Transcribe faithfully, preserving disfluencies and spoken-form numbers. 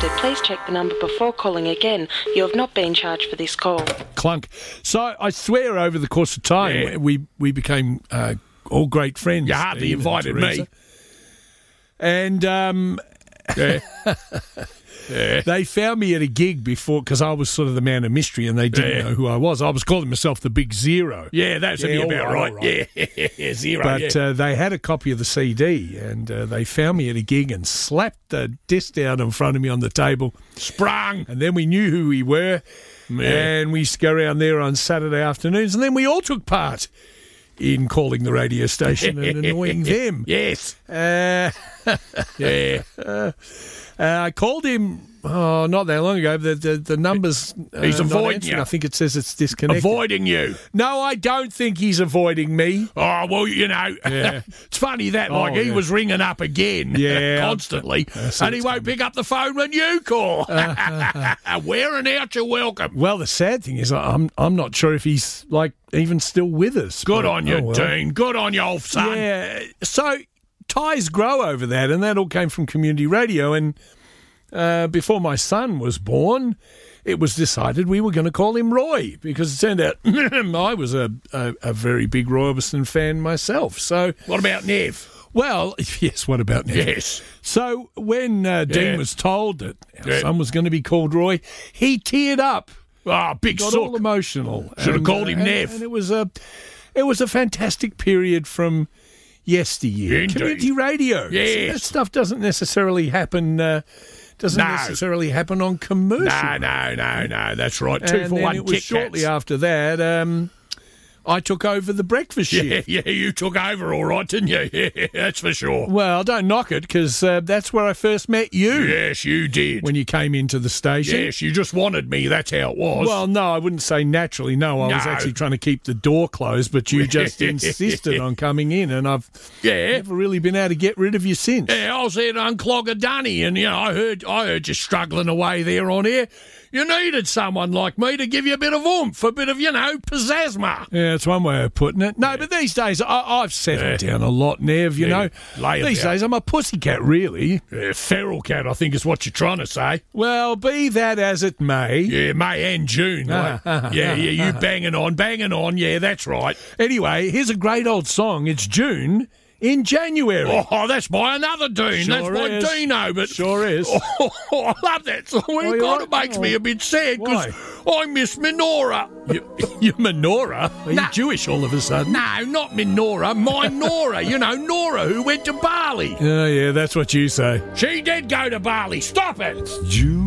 please check the number before calling again. You have not been charged for this call. Clunk. So I swear over the course of time, Yeah. we, we became uh, all great friends. You hardly Steve and invited Teresa. me. And um, Yeah. Yeah. they found me at a gig before, because I was sort of the man of mystery and they didn't Yeah. know who I was. I was calling myself the Big Zero. Yeah, that's Yeah, all about right, right. all right. Yeah, yeah, zero. But yeah. uh, they had a copy of the C D and uh, they found me at a gig and slapped the disc down in front of me on the table. Sprung. And then we knew who we were. Yeah. And we used to go around there on Saturday afternoons. And then we all took part in calling the radio station and annoying them. Yes. Uh, Yeah. uh, I called him, oh, not that long ago. The the, the numbers. Uh, He's not avoiding answering. you. I think it says it's disconnected. Avoiding you. No, I don't think he's avoiding me. Oh, well, you know, Yeah. it's funny that, Oh, like, he yeah. was ringing up again Yeah. constantly, see and he what's won't pick up the phone when you call. Wearing out your welcome. Well, the sad thing is, I'm I'm not sure if he's like even still with us. Good but- on you, oh, well. Dean. Good on you, old son. Yeah. So ties grow over that, and that all came from community radio. And uh, before my son was born, it was decided we were going to call him Roy, because it turned out I was a, a, a very big Roy Orbison fan myself. So, What about Nev? well, yes, what about now? Yes. So when uh, Dean Yeah. was told that our Yeah. son was going to be called Roy, he teared up. Oh, big Got all sook. emotional. Should have And, called uh, him and- Nev. And it was a, it was a fantastic period from yesteryear. Indeed. Community radio. Yes. See, that stuff doesn't necessarily happen. Uh, doesn't No. necessarily happen on commercial. No, no, no, no. That's right. Two And for then one it was Kit shortly Kats. after that. Um, I took over the breakfast Yeah, shift. yeah, you took over all right, didn't you? Yeah, that's for sure. Well, don't knock it, because uh, that's where I first met you Yes, you did. when you came into the station. Yes, you just wanted me. That's how it was. Well, no, I wouldn't say naturally. No, I was No. actually trying to keep the door closed, but you just insisted on coming in, and I've yeah. never really been able to get rid of you since. Yeah, I was there to unclog a dunny, and you know, I heard, I heard you struggling away there on air. You needed someone like me to give you a bit of oomph, a bit of, you know, pizzazma. Yeah, that's one way of putting it. No, but these days I, I've settled Yeah. down a lot, Nev. You Yeah, know, lay it these down. days I'm a pussycat, really. Yeah, feral cat, I think is what you're trying to say. Well, be that as it may. Yeah, May and June. Like, yeah, yeah, you banging on, banging on. Yeah, that's right. Anyway, here's a great old song. It's June in January. Oh, that's by another Dean. Sure that's by is. Dino. But Sure is. Oh, I love that song. Oh, you God, like- it makes me a bit sad because Why? I miss Menorah. You, you're Menorah? Are you No. Jewish all of a sudden? No, not Menorah. My Nora. You know, Nora, who went to Bali. Oh, yeah, that's what you say. She did go to Bali. Stop it. June.